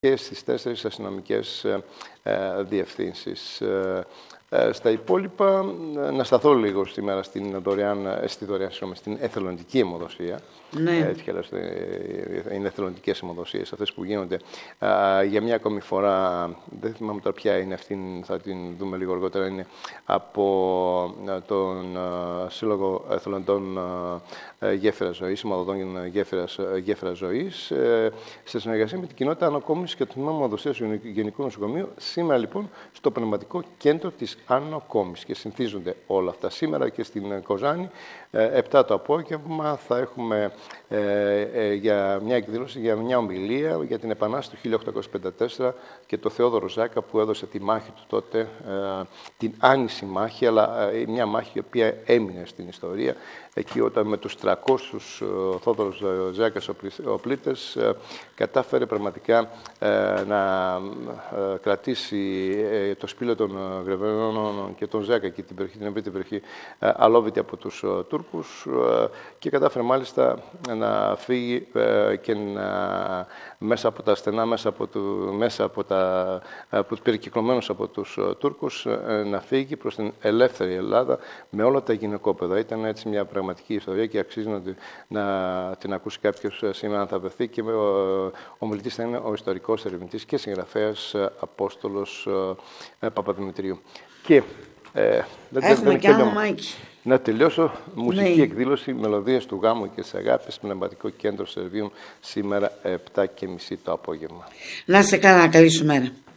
και στις 4 αστυνομικές διευθύνσεις. Στα υπόλοιπα, να σταθώ λίγο σήμερα στην εθελοντική αιμοδοσία. Ναι. Έτσι κι αλλιώς είναι εθελοντικές αιμοδοσίες αυτές που γίνονται. Για μια ακόμη φορά, δεν θυμάμαι τώρα ποια είναι αυτή, θα την δούμε λίγο αργότερα, είναι από τον Σύλλογο Εθελοντών Γέφυρα Ζωής, Αιμοδοτών Γέφυρα Ζωής, σε συνεργασία με την κοινότητα Άνω Κόμης και το Τμήμα Αιμοδοσίας του Γενικού Νοσοκομείου, σήμερα λοιπόν στο Πνευματικό Κέντρο της Άνω Κόμης. Και συνθίζονται όλα αυτά. Σήμερα και στην Κοζάνη, 7 το απόγευμα, θα έχουμε για μια εκδήλωση, για μια ομιλία για την Επανάσταση του 1854 και το Θεόδωρο Ζάκα που έδωσε τη μάχη του τότε, την άνηση μάχη, αλλά μια μάχη η οποία έμεινε στην ιστορία. Εκεί όταν με τους 300 ο Θόδωρος Ζάκας οπλίτες κατάφερε πραγματικά να κρατήσει το σπήλαιο των Γρεβενών και τον Ζάκα και την ευρύτερη περιοχή αλόβητη από τους Τούρκους και κατάφερε μάλιστα να φύγει και μέσα από τα στενά, μέσα από τους περικυκλωμένους από τους Τούρκους, να φύγει προς την ελεύθερη Ελλάδα με όλα τα γυναικόπαιδα. Ήταν έτσι μια πραγματική ιστορία και αξίζει να την ακούσει κάποιος σήμερα αν θα βρεθεί, και ο μιλητής θα είναι ο ιστορικός ερευνητής και συγγραφέας Απόστολος Παπαδημητρίου. Και έχουμε και άλλο Μάκη. Να τελειώσω, μουσική εκδήλωση «Μελωδίες του γάμου και της αγάπης», Πνευματικό Κέντρο Σερβίων, σήμερα 7:30 το απόγευμα. Να είστε καλά, καλή σου μέρα.